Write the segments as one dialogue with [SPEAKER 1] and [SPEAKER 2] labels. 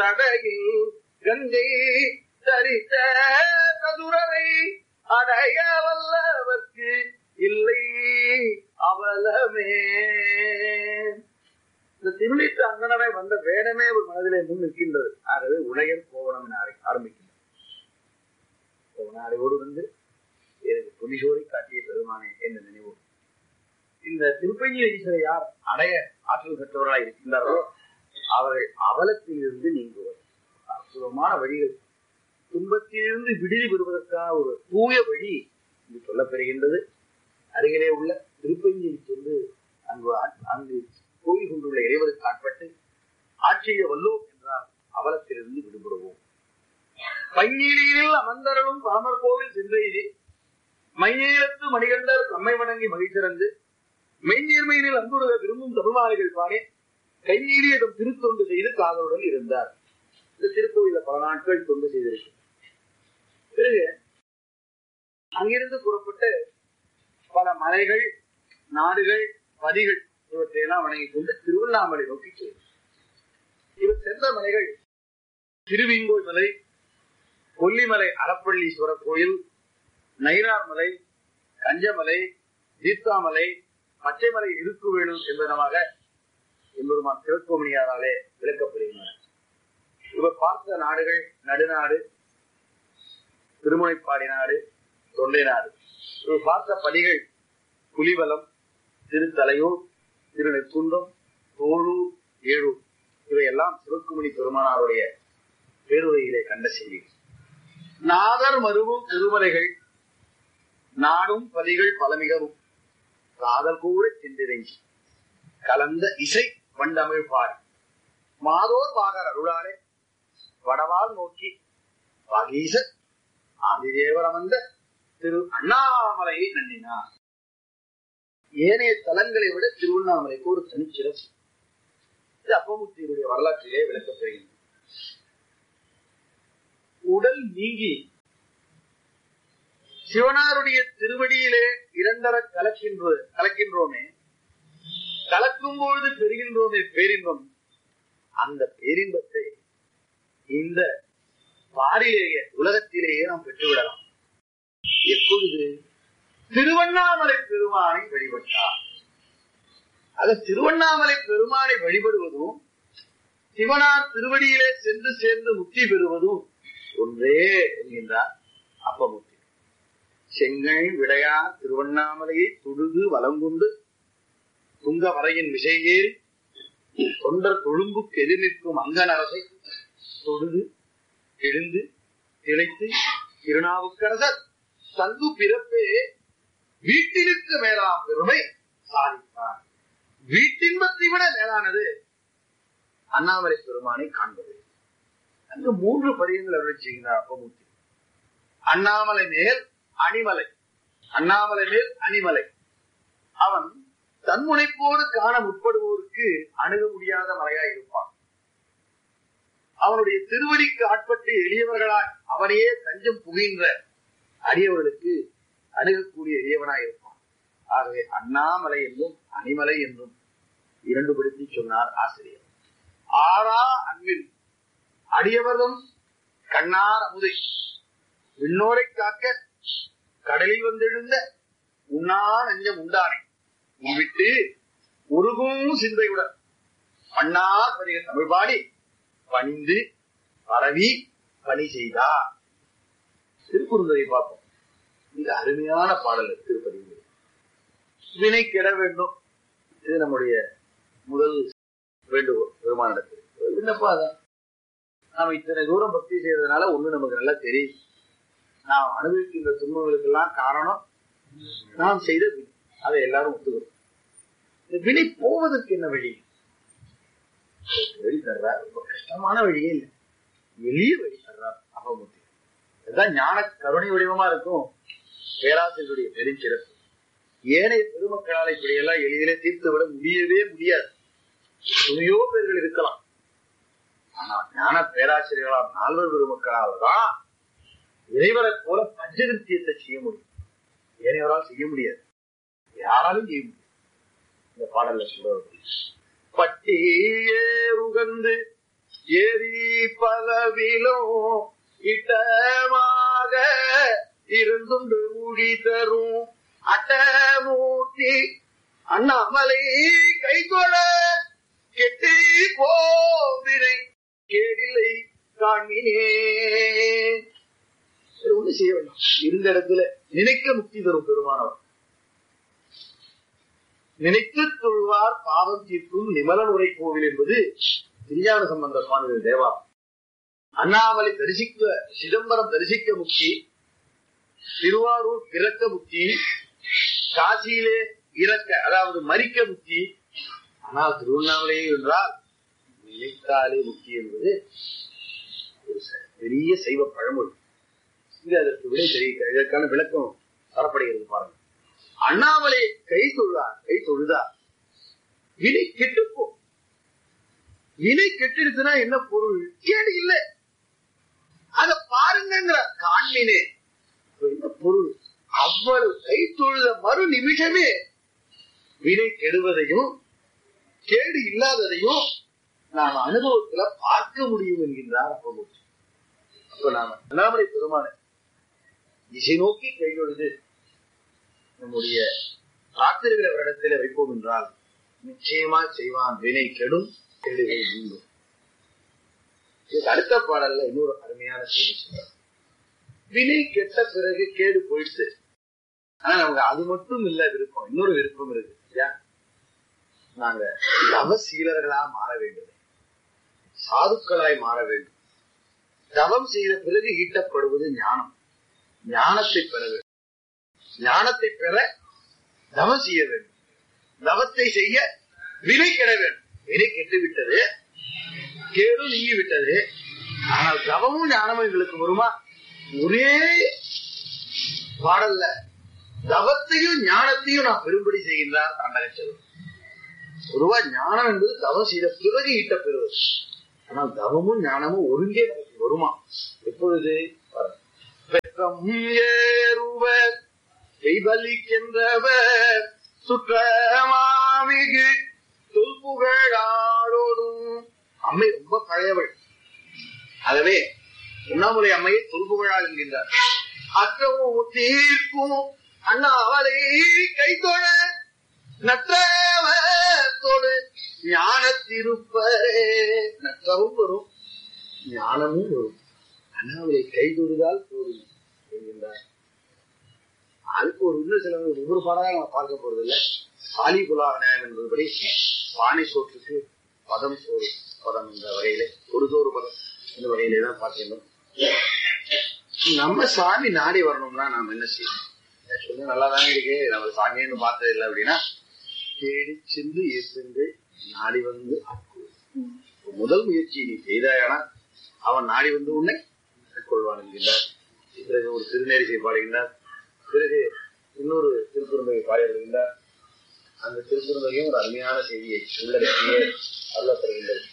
[SPEAKER 1] தடையில் கங்கை தரித்த சதுரரை அடைய வல்லவர்க்கு இல்லை அவலமே. இந்த திருநீற்று அங்கனரை வந்த வேடமே ஒரு மனதிலே முன் நிற்கின்றது. ஆகவே உடையர் கோவணம் என ஆரம்பிக்கின்றது. கோவனாரையோடு வந்து எனக்கு புலிசோரை காட்டிய பெருமானே என்ற நினைவு. இந்த திருப்பஞ்சி ஈஸ்வரை யார் அடைய ஆற்றல் பெற்றவர்களாக இருக்கின்றாரோ அவர்கள் அவலத்தில் இருந்து நீங்குவர். அற்புதமான வழிகள், துன்பத்திலிருந்து விடுதி பெறுவதற்கான ஒரு தூய வழி என்று சொல்லப்பெறுகின்றது. அருகிலே உள்ள திருப்பஞ்சியை சென்று அங்கு கோயில் கொண்டுள்ள இறைவருக்கு ஆட்பட்டு ஆட்சியை வல்லோம் என்றால் அவலத்திலிருந்து விடுபடுவோம். பஞ்சீலியில் அமர்ந்தரலும் பாமர் கோவில் சென்றெய்தி மைநீளத்து மணிகண்டர் தம்மை வணங்கி மகிழ்ச்சிறந்து மெய்நீர்மையினில் அன்புருக விரும்பும் தமிழ்மாலைகள் பாடே கைநீடியதும் திருத்தொண்டு செய்து காதலுடன் இருந்தார். இந்த திருக்கோயில பல நாட்கள் தொண்டு செய்திருக்கு. பிறகு அங்கிருந்து புறப்பட்டு பல மலைகள், நாடுகள், பதிகள் இவற்றையெல்லாம் வணங்கிக் கொண்டு திருவண்ணாமலை நோக்கி செல்லும். இவர் சென்ற மலைகள் திருவிங்கோய் மலை, கொல்லிமலை அறப்பள்ளீஸ்வரர் கோயில், நயினார் மலை, கஞ்சமலை, தீர்த்தாமலை, பச்சைமலை இருக்கு வேணும் என்பதனமாக எம்பெருமான் சிவக்கோமணியாராலே விளக்கப்படுகின்றன. இவர் பார்த்த நாடுகள் நடுநாடு, திருமுனைப்பாடி நாடு, தொண்டை நாடு. இவர் பார்த்த பதிகள் புலிவலம், திருத்தலையூர், திருநெற்குன்றம், தோழூர், ஏழூர் இவையெல்லாம் சிவக்குமணி பெருமானாருடைய பேருரையிலே கண்ட செய்தி. நாதர் மருவும் திருமலைகள் நாடும் பதிகள் பலமிகவும் காதல் கூட சென்றிறங்கி கலந்த இசை வண்டமிழ் பாடி மாதோர் பாகர் அருளாலே வடவால் நோக்கி வாகீசர் ஆதிதேவர் அமர்ந்த திரு அண்ணாமலையை நன்னினார். ஏனைய தலங்களை விட திருவண்ணாமலைக்கு ஒரு தனிச்சிறப்பு. இது அப்பமுத்தியுடைய வரலாற்றிலே விளக்கப்படுகின்றது. உடல் நீங்கி சிவனாருடைய திருவடியிலே இரண்டர கலக்கின்றோமே, கலக்கும் பொழுது பெறுகின்றோமே பேரின்பம். அந்த பேரின்பத்தை இந்த பாரிலேயே உலகத்திலேயே நாம் பெற்றுவிடலாம். எப்பொழுது திருவண்ணாமலை பெருமானை வழிபட்டார். அது திருவண்ணாமலை பெருமானை வழிபடுவதும் சிவனார் திருவடியிலே சென்று சேர்ந்து முக்தி பெறுவதும் ஒன்றே என்கின்றார் அப்பமுத்தி. செங்கை விடையார் திருவண்ணாமலையை தொழுது வலங்குண்டு துங்க வரையின் விசையேறி தொண்டர் தொழும்புக்கு எதிர் நிற்கும் அங்கனரசை தொழுது எழுந்து திளைத்து திருநாவுக்கரசர் தந்து பிறப்பே வீட்டிற்கு மேலாம் பெருமை சாதித்தார். வீட்டின்பத்தை விட மேலானது அண்ணாமலை பெருமானை காண்பது. அங்கு 3 பதியங்கள் அருள் செய்கிறார் அப்பமூர்த்தி. அண்ணாமலை மேல் அணிமலை, அண்ணாமலை மேல் அணிமலை. அவன் தன்முனைப்போடு காண முற்படுவோருக்கு அணுக முடியாத மலையாய் இருப்பான். அவனுடைய திருவடிக்கு ஆட்பட்டு எளியவர்களாய் அவனையே தஞ்சம் புகின்ற அடியவர்களுக்கு அணுகக்கூடிய எளியவனாய் இருப்பான். ஆகவே அண்ணாமலை என்றும் அணிமலை என்றும் 2 படுத்தி சொன்னார் ஆசிரியர். ஆறா அன்பில் அடியவரும் கண்ணார் அமுதை விண்ணோரை காக்க கடலில் வந்தெழுந்த உண்ணா நெஞ்சம் உண்டானே விட்டு உருகும் சிந்தையுடன் மன்னார் பதிக தமிழ் பாடி பணிந்து பரவி பணி செய்தார். திருக்குறுந்தரை பார்ப்போம். மிக அருமையான பாடல் திருப்பதிவு. வினை கெட வேண்டும், இது நம்முடைய முதல் வேண்டுகோள் பெருமானிடத்தில். என்னப்பா அதான் நாம இத்தனை தூரம் பக்தி செய்யறதுனால ஒண்ணு நமக்கு நல்லா தெரியும். நாம் அனுபவிக்கின்ற துன்பங்களுக்கெல்லாம் காரணம் நாம் செய்த வினை. அதை எல்லாரும் ஒத்துக்கிறோம். இந்த வினை போவதற்கு என்ன வழி? வழி தர்றார். ரொம்ப கஷ்டமான வழியே இல்லை, எளிய வழி தர்றார் அப்பமுத்தி. இதுதான் ஞான கருணை வடிவமா இருக்கும் பேராசிரியருடைய பெருஞ்சிறப்பு. ஏனைய பெருமக்களால் இப்படியெல்லாம் எளிதிலே தீர்த்து விட முடியவே முடியாது. துணையோ பேர்கள் இருக்கலாம். ஆனால் ஞான பேராசிரியர்களால் 4 பெருமக்களால் தான் இறைவரை போல பஞ்சகிருத்தியத்தை செய்ய முடியும். ஏனையவரால் செய்ய முடியாது, யாராலும் செய்ய முடியும். இந்த பாடல்ல சொல்றது பட்டியே உகந்து ஏறி பலவிலும் இட்டமாக இருந்துண்டு ஊழி தரும் அட்டமூர்த்தி அண்ணாமலை கைதொழ கெட்டி போவினை கேடில்லை காண்மினே. ஒண்ணு செய்ய வேண்டாம், இருந்த இடத்துல நினைக்க முக்தி தரும் பெருமானவர். நினைத்து தொழுவார் பாவம் தீர்க்கும் நிமலன் உரை கோவில் என்பது திருஞான சம்பந்த சுவாமிகள் தேவா. அண்ணாமலை தரிசிக்க, சிதம்பரம் தரிசிக்க முக்தி, திருவாரூர் பிறக்க முக்தி, காசியிலே இறக்க அதாவது மரிக்க முக்தி. ஆனால் திருவண்ணாமலையே என்றால் நினைத்தாலே முக்தி என்பது ஒரு பெரிய சைவ பழமொழி. இங்க அதற்கு விடை தெரிவிக்க இதற்கான விளக்கம் தரப்படுகிறது பாருங்க. அண்ணாமலை கை தொழுதார் வினை கெட்டுப்போம். வினை கெட்டிருச்சுன்னா என்ன பொருள்? கேடு இல்லை, அத பாருங்கிற காண்மினே என்ன பொருள்? அவ்வளவு கை தொழுத மறு நிமிஷமே வினை கெடுவதையும் கேடு இல்லாததையும் நாம் அனுபவத்துல பார்க்க முடியும் என்கின்றார் அப்பமூர்த்தி. அப்ப நாம அண்ணாமலை பெருமான திசை நோக்கி கையொழுது நம்முடைய பிரார்த்தனைகளை இடத்துல வைப்போம் என்றால் நிச்சயமா செய்வான். வினை கெடும், கெடுகை மீண்டும். இதுக்கு அடுத்த பாடல்ல இன்னொரு அருமையான செய்தி சொல்றார். வினை கெட்ட பிறகு கேடு போயிடுச்சு, ஆனா நமக்கு அது மட்டும் இல்ல விருப்பம், இன்னொரு விருப்பம் இருக்கு. நாங்க தவசீலர்களா மாற வேண்டும், சாதுக்களாய் மாற வேண்டும். தவம் செய்த பிறகு ஈட்டப்படுவது ஞானம். ஞானத்தை பெற வேண்டும். ஞானத்தை பெற தவம் செய்ய வேண்டும். தவத்தை செய்ய வினை கெட வேண்டும். வினை கெட்டு விட்டது, கேடு நீங்கி விட்டது. ஆனால் தவமும் ஞானமும் எங்களுக்கு வருமா? ஒரே பாடல்ல தவத்தையும் ஞானத்தையும் நான் பெரும்படி செய்கின்றார் தாண்டக செல்வம். பொதுவா ஞானம் என்பது தவம் செய்த பிறகு ஈட்ட பெறுவது. ஆனால் தவமும் ஞானமும் ஒருங்கே நமக்கு வருமா? எப்பொழுது? வெக்கம் ஏறுவர் செய்வலிக்கின்றவர் சுற்றமாமிகு தொல்புகழாளோடும். அம்மை ரொம்ப பழையவள், ஆகவே உண்ணாமுலை அம்மையை தொல்புகழாள் என்கின்றார். அற்றவும் தீர்க்கும் அண்ணாமலை கைதொழ நற்றவத்தோடு ஞானத்திருப்பரே. நற்றவும் வரும், ஞானமும் வரும். அண்ணாமலை கைதொழுதால் போதும் என்கின்றார். அதுக்கு ஒரு இன்னும் சில ஒவ்வொரு பாடலாம் நம்ம பார்க்க போறது இல்லை. சாலி புலாவினம் என்பதுபடி பானை சோற்றுக்கு பதம் சோறு பதம் என்ற வகையிலே ஒரு சோறு பதம் இந்த வகையிலே தான் பார்க்கணும். நம்ம சாமி நாடி வரணும்னா நாம் என்ன செய்யணும்? சொல்ல நல்லாதானே இருக்கு, நம்ம சாமின்னு பார்த்தது இல்லை அப்படின்னா தேடி சென்று ஏற்று நாடி வந்து முதல் முயற்சி நீ செய்தாயானா அவன் நாடி வந்து உன்னை கொள்வான் என்கின்றார். பிறகு ஒரு திருநேரிசை பாடுகின்றார். பிறகு இன்னொரு திருக்குறளை பாடுகின்றார். அந்த திருக்குறளையும் ஒரு அருமையான செய்தியை உள்ளடக்கியே அருளப்படுகின்றது.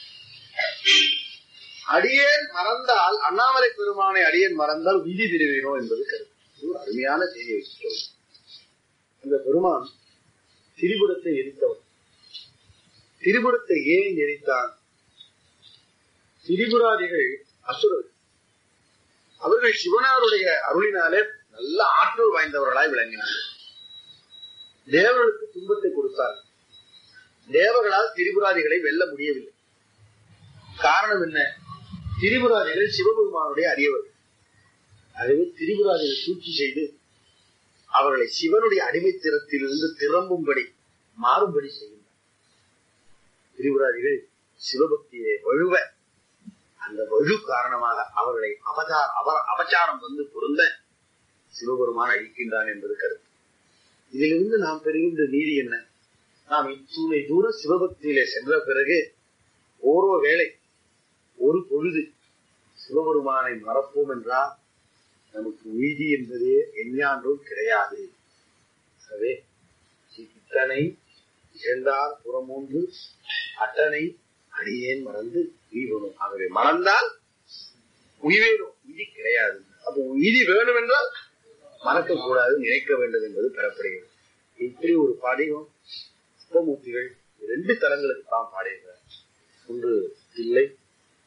[SPEAKER 1] அடியேன் மறந்தால் அண்ணாமலை பெருமானை அடியேன் மறந்தால் விதி பிரிவினோ என்பது கருத்து. இது ஒரு அருமையான செய்தியை வச்சுட்டோம். அந்த பெருமான் திரிபுரத்தை எரித்தவன். திரிபுரத்தை ஏன் எரித்தான்? திரிபுராதிகள் அசுரர்கள். அவர்கள் சிவனாருடைய அருளினாலே நல்ல ஆற்றல் வாய்ந்தவர்களாய் விளங்கினார்கள். தேவர்களுக்கு துன்பத்தை கொடுத்தார்கள். தேவர்களால் திரிபுராதிகளை வெல்ல முடியவில்லை. காரணம் என்ன? திரிபுராதிகள் சிவபெருமானுடைய அடியவர்கள். ஆகவே திரிபுராதிகளை சூழ்ச்சி செய்து அவர்களை சிவனுடைய அடிமைத்திறத்திலிருந்து திரும்பும்படி மாறும்படி செய்கின்றனர். திரிபுராதிகள் சிவபக்தியை வழுவ அந்த வலு காரணமாக அவர்களை அபச்சாரம் வந்து பொருந்த சிவபெருமான் அழிக்கின்றான் என்பது கருத்து. இதிலிருந்து நாம் பெறுகின்ற நீதி என்ன? நாம் இத்தூணை தூரம் சிவபக்தியிலே சென்ற பிறகு ஓரோ வேளை ஒரு பொழுது சிவபெருமானை மறப்போம் என்றால் நமக்கு நீதி என்பதே எஞ்ஞான்றும் கிடையாது. எனவே இத்தனை இழந்தார் புறமூன்று அட்டனை அடியேன் மறந்து உய்வனும். ஆகவே மறந்தால் உய்வேனும், விதி கிடையாது. அப்போ விதி வேணும் என்றால் மறக்க கூடாது, நினைக்க வேண்டும் என்பது பெறப்படுகிறது. இப்படி ஒரு பாடியும் அப்பமூர்த்திகள் 2 தலங்களுக்கு தான் பாடுகிறார். ஒன்று தில்லை,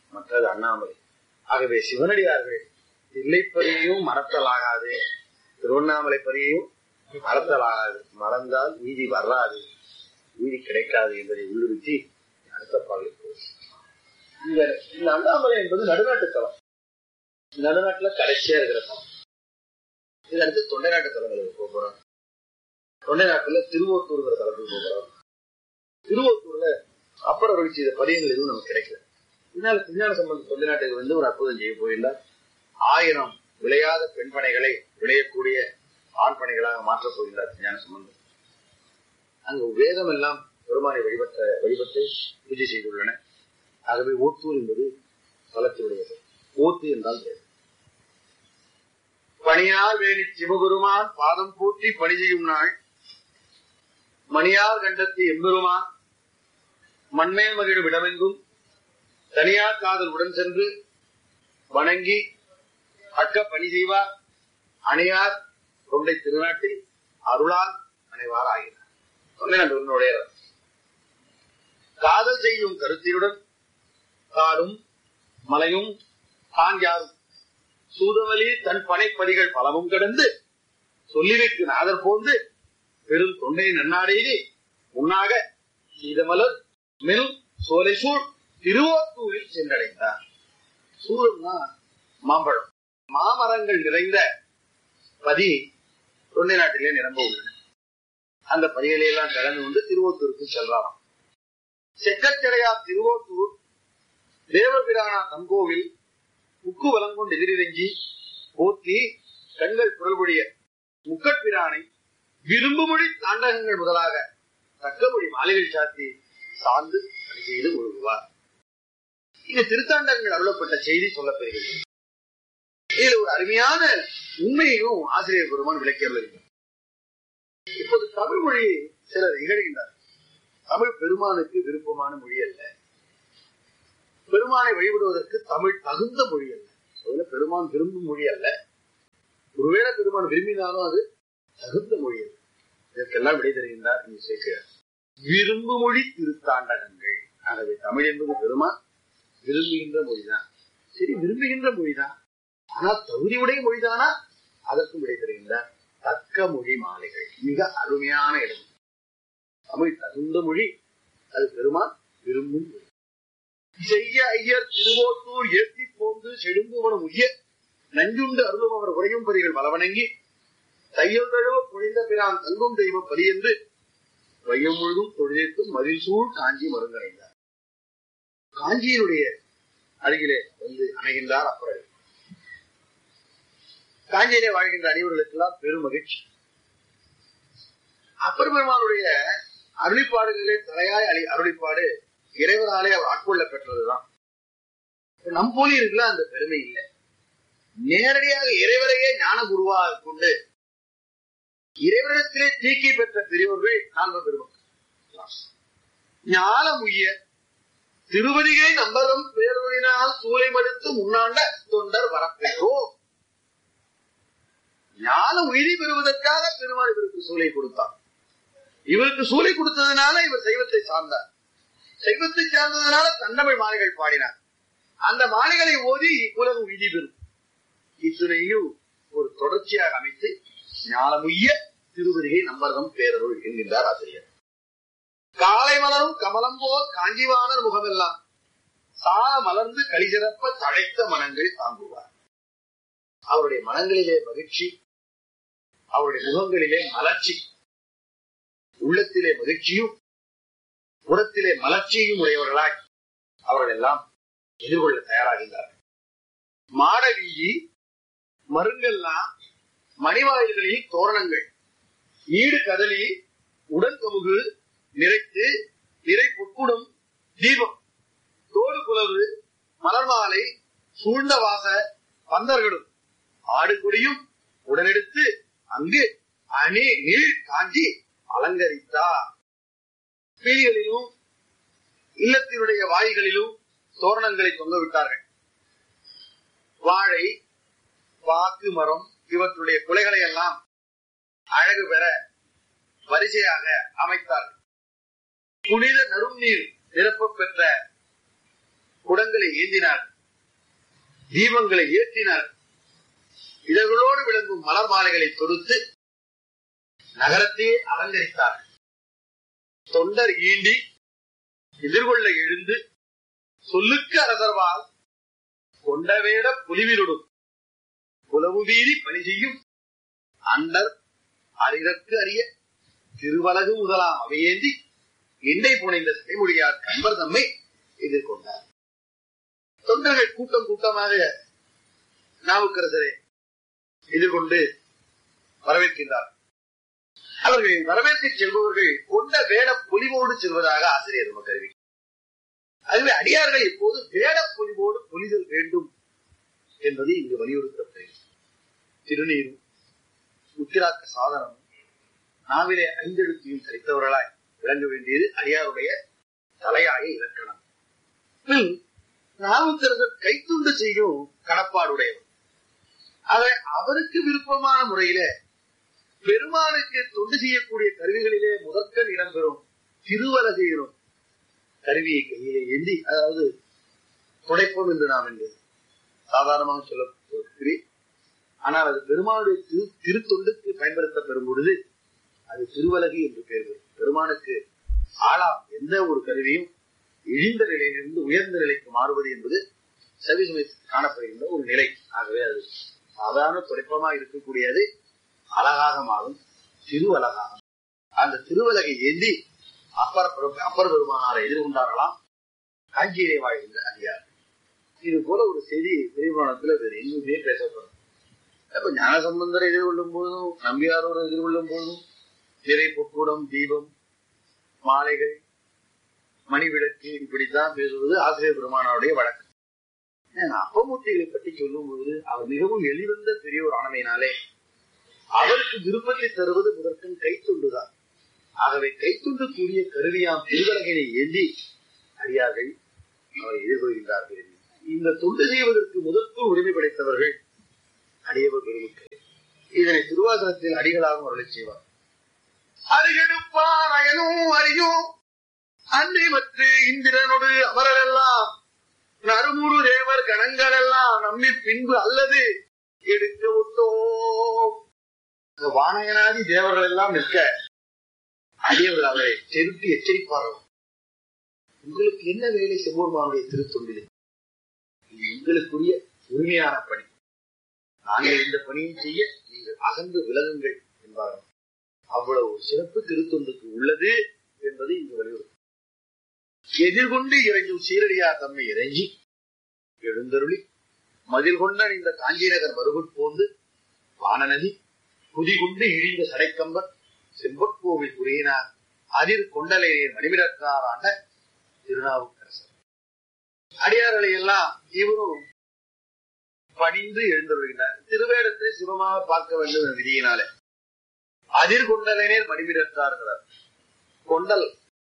[SPEAKER 1] மற்றது அண்ணாமலை. ஆகவே சிவனடியார்கள் தில்லைப்பதியையும் மறத்தலாகாது, திருவண்ணாமலை பதியையும் மறத்தலாகாது. மறந்தால் வீதி வராது, வீதி கிடைக்காது என்பதை உள்ளுறுத்தி அடுத்த பாடலுக்கு இந்த அண்ணாமலை என்பது நடுநாட்டு தலம். நடுநாட்டுல கடைசியா இருக்கிற தலம். இது அடுத்து தொண்டை நாட்டு தலங்களுக்கு போக போறோம். தொண்டை நாட்டுல திருவோத்தூர்கிற தலத்துக்கு போகிறோம். திருவோத்தூர்ல அப்பர் அருளி செய்த பதியங்கள் எதுவும் நமக்கு கிடைக்கல. இதனால திருஞான சம்பந்தம் தொண்டை நாட்டுக்கு ஒரு அற்புதம் செய்ய போயில்லை. 1000 விளையாத பெண் பனைகளை விளையக்கூடிய ஆண் பனைகளாக மாற்றப் போகின்றார் திருஞான சம்பந்தம். அங்கு வேதம் எல்லாம் பெருமானை வழிபட்டு பூஜை செய்துள்ளன. ஆகவே ஓத்தூர் என்பது தலத்தினுடையது. ஓத்து என்றால் பணியார் வேணி சிவபெருமான் பாதம் போற்றி பணி செய்யும் நாள், மணியார் கண்டத்து எம்பெருமான் மண்மேல் மகிழும் இடமெங்கும் தனியார் காதல் உடன் சென்று வணங்கி அக்க பணி செய்வார் அணையார் தொண்டை திருநாட்டில் அருளால் அணைவார் ஆகிறார். காதல் செய்யும் கருத்தியுடன் காடும் மலையும் காஞ்சாரும் சூதவலி தன் பனைப்பதிகள் பலவும் கடந்து சொல்லிவிட்டு நாதர் போந்து பெரும் தொண்டை நன்னாடையிலே உண்ணாக சீதமலர் மெல் சோலை சூழ் திருவோத்தூரில் சென்றடைந்தார். சூழல்னா மாம்பழம், மாமரங்கள் நிறைந்த பதி தொண்டை நாட்டிலே நிரம்ப உள்ளன. அந்த பதிகளையெல்லாம் கடந்து கொண்டு திருவோத்தூருக்கு செல்றாராம். செக்கச்சடையா திருவோத்தூர் தேவபிரானா தங்கோவில் உக்கு வலங்கொண்டு எதிரிறங்கி போற்றி கண்கள் குரல்பொழிய முக்கட்பிரானை விரும்பு மொழி தாண்டகங்கள் முதலாக தக்கமொழி மாலைகள் சாத்தி சார்ந்து பணி செய்து ஒழுகுவார். இங்கு திருத்தாண்டகங்கள் அருளப்பட்ட செய்தி சொல்லப்பெறுகிறது. இதில் ஒரு அருமையான உண்மையையும் ஆசிரியர் பெருமான் விளக்கி வருகிறார். இப்போது தமிழ் மொழியை சிலர் இகழ்கின்றார். தமிழ் பெருமானுக்கு விருப்பமான மொழி அல்ல. பெருமானை வழிபடுவதற்கு தமிழ் தகுந்த மொழி அல்ல. அதுல பெருமான் விரும்பும் மொழி அல்ல. ஒருவேளை பெருமான் விரும்பினாலும் அது தகுந்த மொழி அல்ல. இதற்கெல்லாம் விடை தருகின்றார் இங்கு சேர்க்கிறார். விரும்பு மொழி திருத்தாண்டகங்கள். ஆகவே தமிழ் என்பது பெருமான் விரும்புகின்ற மொழிதான். சரி, விரும்புகின்ற மொழிதான். ஆனால் தகுதியுடைய மொழிதானா? அதற்கும் விடை தருகின்றார். தக்க மொழி மாலைகள். மிக அருமையான இடம். தமிழ் தகுந்த மொழி, அது பெருமான் விரும்பும் மொழி. செய்ய ஐயர் திருவோத்தூர் ஏற்றி போந்து செடும்புவனம் உய்ய நஞ்சுண்டு அருளும் அவர் உரையும் பரிகள் பலவணங்கி தையல் தழுவ பொழிந்த பிரான் தங்கும் தெய்வ பலி என்று வையம் முழுதும் தொழிலுக்கும் மதில் சூழ் காஞ்சி மருந்தடைந்தார். காஞ்சியினுடைய அருகிலே வந்து அணைகின்றார் அப்பர். காஞ்சியிலே வாழ்கின்ற அடியவர்களுக்கெல்லாம் பெரும் மகிழ்ச்சி. அப்பர் பெருமானுடைய அருளிப்பாடுகளிலே தலையாய் அருளிப்பாடு இறைவனாலே அவர் ஆட்கொள்ள பெற்றதுதான். நம் போலி இருக்குல்ல, அந்த பெருமை இல்லை. நேரடியாக இறைவரையே ஞான குருவாக கொண்டு இறைவனிடத்திலே தீக்கி பெற்ற பெரியவர்கள் 4 பெருமக்கள். ஞானம் உய்ய திருவடிகை நம்பரும் பேரொழினால் சூளை மடுத்து முன்னாண்ட தொண்டர் வரப்பெற்றோம். ஞான உயிரி பெறுவதற்காக பெருமாள் இவருக்கு சூளை கொடுத்தார். இவருக்கு சூளை கொடுத்ததுனால இவர் சைவத்தை சார்ந்தார். சைவத்தை சார்ந்ததுனால தன்னமிழ் மாலைகள் பாடினார். அந்த மாலைகளை ஓதி உலகம் விதி பெறும். இத்துணையும் ஒரு தொடர்ச்சியாக அமைத்து ஞானமுய்ய திருவதிகை நம்பர்தம் பேரருள் என்கின்றார் ஆசிரியர். காலை மலரும் கமலம் போல் காஞ்சிவானர் முகமெல்லாம் சால மலர்ந்து களிசிறப்ப தழைத்த மனங்கள் தாங்குவார். அவருடைய மனங்களிலே மகிழ்ச்சி, அவருடைய முகங்களிலே மலர்ச்சி, உள்ளத்திலே மகிழ்ச்சியும் புறத்திலே மலர்ச்சியும் உடையவர்களாய் அவர்கள் எல்லாம் எதிர்கொள்ள தயாராகின்றார்கள். மாட வீதி மருங்கெல்லாம் மணிவாயில்களில் தோரணங்கள் ஈடு கதலி உடன் தொமுகு நிறைத்து நிறை பொற்குடும் தீபம் தோடு குலவு மலர் மாலை சூழ்ந்த வாச பந்தர்களும் ஆடு கொடியும் உடனெடுத்து அங்கு அணி நீள் காஞ்சி அலங்கரித்தார். வீதிகளிலும் இல்லத்தினுடைய வாய்களிலும் தோரணங்களை தொங்கவிட்டார்கள். வாழை பாக்கு மரம் இவற்றுடைய குலைகளை எல்லாம் அழகு பெற வரிசையாக அமைத்தார்கள். புனித நறுநீர் நிரப்ப பெற்ற குடங்களை ஏந்தினார், தீபங்களை ஏற்றினார். இதழ்களோடு விளங்கும் மலர் மாலைகளை தொடுத்து நகரத்தையே அலங்கரித்தார். தொண்டர் ஈண்டி எதிர்கொள்ள எழுந்து சொல்லுக்கு அரசர்வால் கொண்டவேட புலிவிருடும் புலவு வீதி பணி செய்யும் அண்டர் அறிதற்கு அறிய திருவலகு முதலாம் அவையேந்தி எண்ணெய் புனைந்த சிறைமொழியார் கண்பர் தம்மை எதிர்கொண்டார். தொண்டர்கள் கூட்டம் கூட்டமாக நாவுக்கரசரை எதிர்கொண்டு வரவேற்கின்றார். அவர்கள் வரவேற்க செல்பவர்கள் கொண்ட வேட பொலிவோடு செல்வதாக ஆசிரியர் நமக்கு அறிவிக்கிறார். அதுவே அடியார்கள் இப்போது வேட பொலிவோடு பொலிதல் வேண்டும் என்பது இங்கு வலியுறுத்தப்படுகிறது. திருநீரும் உத்திராக்க சாதனமும் நாவிலே ஐந்தெழுத்தையும் சரித்தவர்களாய் விளங்க வேண்டியது அடியாருடைய தலையாய இலக்கணம். நாவுக்கரசர் கைத்துண்டு செய்யும் கடப்பாடுடையவர். அதை அவருக்கு விருப்பமான முறையில பெருமானுக்கு தொண்டு செய்யக்கூடிய கருவிகளிலே முதற்கண் இடம்பெறும் திருவலகையிலும் கருவியை கையிலே ஏந்தி, அதாவது துடைப்பம் என்று நாம் என்று சாதாரணமாக சொல்ல, ஆனால் அது பெருமானுடைய திருத்தொண்டுக்கு பயன்படுத்தப்பெறும் பொழுது அது திருவலகு என்று பெயர் பெறும். பெருமானுக்கு ஆளாம் எந்த ஒரு கருவியும் இழிந்த நிலையிலிருந்து உயர்ந்த நிலைக்கு மாறுவது என்பது சவிசமயத்தில் காணப்படுகின்ற ஒரு நிலை. ஆகவே அது சாதாரண துடைப்பமாக இருக்கக்கூடியது அழகாக மாறும் திருவலகாகும். அந்த திருவலகை ஏந்தி அப்பர் பெருமானாரை எதிர்கொண்டார்களாம் காஞ்சியிலே வாழ்கின்ற அடியார். இது போல ஒரு செய்தி பெரியபுராணத்துல வேறு எங்குமே பேசப்படும். அப்ப ஞானசம்பந்தரை எதிர்கொள்ளும் போதும் நம்பியாரோடு எதிர்கொள்ளும் போதும் திரை பொற்கூடம், தீபம், மாலைகள், மணிவிளக்கு இப்படித்தான் பேசுவது ஆசிரியர் பெருமானாருடைய வழக்கு. அப்பமூர்த்திகளை பற்றி சொல்லும் பொழுது அவர் மிகவும் எளிவந்த பெரியோர் ஆனமையினாலே அவருக்கு விருப்பத்தை தருவது முதற்கண் கைத்துண்டுதான். ஆகவே கைத்துண்டு கூடிய கருவியாம் திருவலகினை ஏந்தி அடியார்கள் அவரை எதிர்கொள்கின்றார்கள். இந்த தொண்டு செய்வதற்கு முதற்குள் உரிமை படைத்தவர்கள் அடியவர் பெருமக்கள். இதனை திருவாசகத்தில் அடிகளாகவும் அருளை செய்வார். அருகெடுப்பார் அயனும் அறியும் அன்றி மற்ற இந்திரனோடு அவரெல்லாம் நறுமுறு தேவர் கணங்கள் எல்லாம் நம்மி பின்பு அல்லது எடுக்க விட்டோம். வானயனாதி தேவர்கள் எல்லாம் நிற்க அடியவர்கள் அவரை செலுத்தி எச்சரிப்பாரோ, உங்களுக்கு என்ன வேலை சிவபெருமானுடைய திருத்தொண்டிலே? உங்களுக்குரிய உரிமையான பணி. நாங்கள் இந்த பணியை செய்ய நீங்கள் அகன்று விலகுங்கள் என்பார்கள். அவ்வளவு சிறப்பு திருத்தொண்டுக்கு உள்ளது என்பது இங்கு வலியுறுத்தும். எதிர்கொண்டு இறைஞ்சும் சீரடியார் தம்மை இறைஞ்சி எழுந்தருளி மதில் கொண்ட இந்த காஞ்சி நகர் மறுகுட்போந்து வானநதி குதிகுண்டு இழிந்த சடைக்கம்பர் செம்பற்கோவில் குறையினார் அதிர் கொண்டலை மணிவிடத்தார் ஆண்ட திருநாவுக்கரசர். அடியார்களை எல்லாம் இவரும் பணிந்து எழுந்தருள்கிறார். திருவேடத்தை சிவமாக பார்க்க வேண்டும் என்ற விதியினாலே அதிர் கொண்டலைநேர் மணிவிடத்தார். கொண்டல்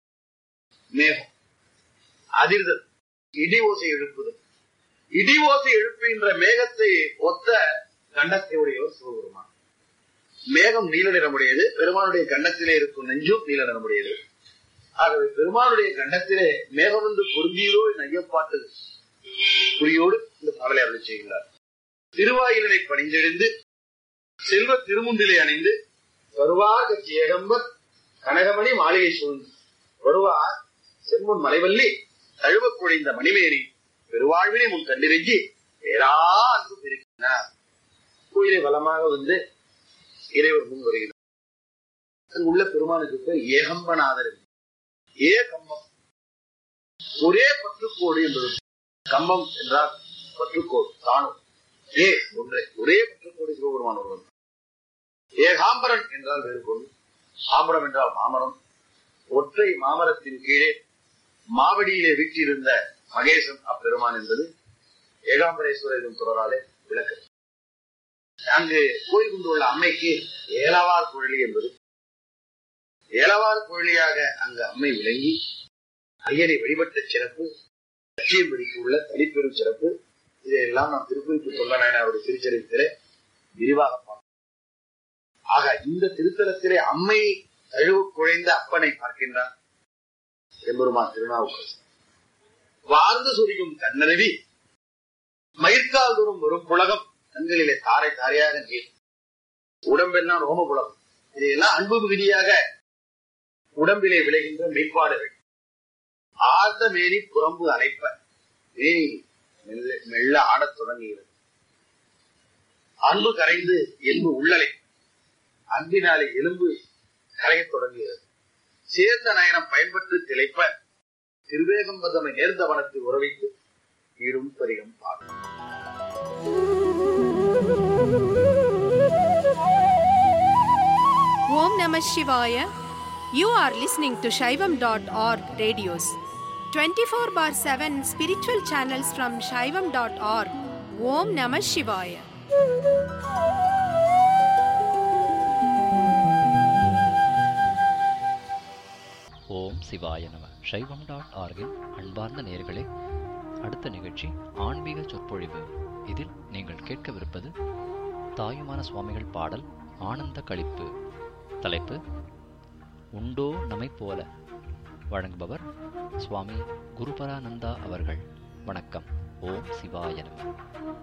[SPEAKER 1] மேகம், அதிர்தல் இடி ஓசை எழுப்புதல். இடி ஓசை எழுப்புகின்ற மேகத்தை ஒத்த கண்டத்தை உடையவர் சிவபெருமான். மேகம் நீல நிறமுடையது, பெருமானுடைய கண்டத்திலே இருக்கும் நெஞ்சும் நீல நிறமுடையது. ஆகவே பெருமானுடைய கண்டத்திலே மேகம் வந்து பொருந்தியதோ ஐயப்பாட்டு குறியோடு இந்த பாடலை அருள் செய்கிறார். திருவாயிலை பணிந்தெழுந்து செல்வ திருமுண்டிலை அணிந்து வருவார் கட்சி ஏகம்பர் கனகமணி மாளிகை சூழ்ந்து வருவார் செம்மன் மலைவல்லி தழுவ குழைந்த மணிமேனி பெருவாழ்வினை முன் கண்டிருஞ்சி வேறா அன்பு பெருக்கினார். கோயிலை வளமாக வந்து இறைவர் முன் வருகிறார். அங்கு உள்ள பெருமானுக்கு பேர் ஏகம்பநாதர். ஏ கம்பம், ஒரே பற்றுக்கோடு என்பது. கம்பம் என்றால் பற்றுக்கோடு தானும். ஏ ஒன்றே, ஒரே பற்றுக்கோடு சிவபெருமான் ஒருவன். ஏகாம்பரன் என்றால் வேறு பொருள். ஆம்பரம் என்றால் மாமரம். ஒற்றை மாமரத்தின் கீழே மாவடியிலே வீற்றிருந்த மகேசன் அப்பெருமான் என்பது ஏகாம்பரேஸ்வரரின் தொடராலே விளக்கு. அங்கு கோயில் கொண்டுள்ள அம்மைக்கு ஏலவார் குழலி என்பது. ஏலவார் குழலியாக அங்கு அம்மை விளங்கி ஐயனை வழிபட்ட சிறப்பு, லட்சியம்படிக்கு உள்ள தனிப்பெரும் சிறப்பு, இதையெல்லாம் நாம் திருக்குறிப்பு சொல்ல அவருடைய திருச்சரித்திலே விரிவாக பார்ப்போம். ஆக இந்த திருத்தலத்திலே அம்மை தழுவு குழைந்த அப்பனை பார்க்கின்றார் எம்பெருமான் திருநாவுக்கரசர். வார்ந்து சொரியும் கண்ணருவி மயிர்கால் தோறும் வரும் புலகம் கண்களிலே தாரை தாரையாக நீர். உடம்பெல்லாம் ரோம புலகம். இதையெல்லாம் அன்பு மிகுதியாக உடம்பிலே விளைகின்ற மெய்ப்பாடுகள். ஆழ்ந்த மேனி புறம்பு அணைப்ப மேனி மெல்ல ஆடத் தொடங்குகிறது. அன்பு கரைந்து எலும்பு உள்ளலை. அன்பினாலே எலும்பு கரையத் தொடங்குகிறது. சேர்ந்த நயனம் பயன்பட்டு திளைப்ப திருவேகம் பதமை நேர்ந்த வனத்தை உறவித்து ஈடும் பரிகம் பாடும்.
[SPEAKER 2] Om Namah Shivaya. You are listening to Shaivam.org radios. 24/7 spiritual channels from Shaivam.org. Om Namah Shivaya.
[SPEAKER 3] ஓம் சிவாய நம. சைவம்.org-இன் அன்பார்ந்த நேயர்களே, அடுத்த நிகழ்ச்சி ஆன்மீக சொற்பொழிவு. இதில் நீங்கள் கேட்கவிருப்பது தாயுமான சுவாமிகள் பாடல் ஆனந்த களிப்பு. தலைப்பு உண்டோ நம்மை போல. வழங்குபவர் சுவாமி குருபரானந்தா அவர்கள். வணக்கம். ஓம் சிவாய நம.